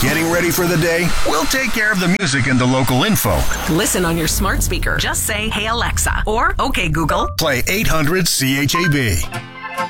Getting ready for the day? We'll take care of the music and the local info. Listen on your smart speaker. Just say, "Hey Alexa," or "Okay Google." Play 800 CHAB.